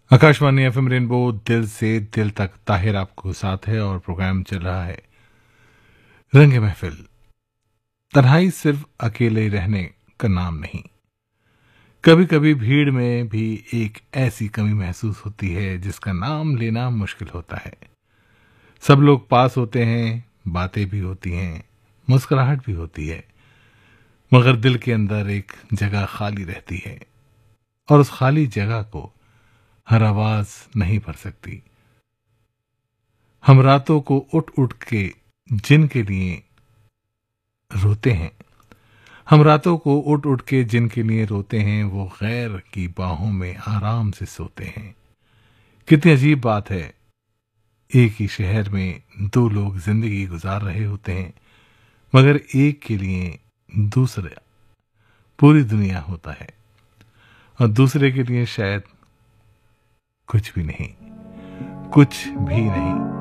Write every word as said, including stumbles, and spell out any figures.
Akashvani FM rainbow दिल से दिल तक ताहिर आपको साथ है और प्रोग्राम चल रहा है रंग महफिल। तन्हाई सिर्फ अकेले रहने का नाम नहीं, कभी कभी भीड़ में भी एक ऐसी कमी महसूस होती है जिसका नाम लेना मुश्किल होता है। सब लोग पास होते हैं, बातें भी होती हैं, मुस्कुराहट भी होती है, मगर दिल के अंदर एक जगह खाली रहती है और उस खाली जगह को हर आवाज नहीं भर सकती। हम रातों को उठ उठ के जिनके लिए रोते हैं, हम रातों को उठ उठ के जिनके लिए रोते हैं, वो गैर की बाहों में आराम से सोते हैं। कितनी अजीब बात है, एक ही शहर में दो लोग जिंदगी गुजार रहे होते हैं, मगर एक के लिए दूसरा पूरी दुनिया होता है और दूसरे के लिए शायद कुछ भी नहीं, कुछ भी नहीं।